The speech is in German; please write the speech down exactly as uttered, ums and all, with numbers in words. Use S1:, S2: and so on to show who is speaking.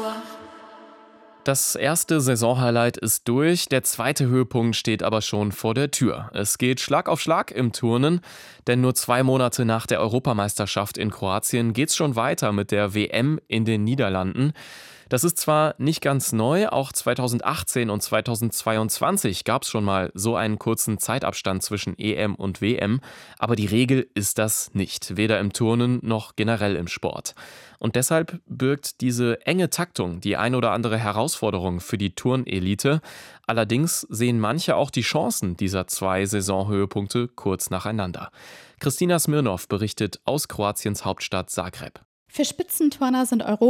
S1: Tour.
S2: Das erste Saisonhighlight ist durch, der zweite Höhepunkt steht aber schon vor der Tür. Es geht Schlag auf Schlag im Turnen, denn nur zwei Monate nach der Europameisterschaft in Kroatien geht's schon weiter mit der W M in den Niederlanden. Das ist zwar nicht ganz neu, auch zweitausendachtzehn und zweitausendzweiundzwanzig gab es schon mal so einen kurzen Zeitabstand zwischen E M und W M, aber die Regel ist das nicht, weder im Turnen noch generell im Sport. Und deshalb birgt diese enge Taktung die ein oder andere Herausforderung für die Turnelite. Allerdings sehen manche auch die Chancen dieser zwei Saisonhöhepunkte kurz nacheinander. Christina Smirnov berichtet aus Kroatiens Hauptstadt Zagreb.
S3: Für Spitzenturner sind Europa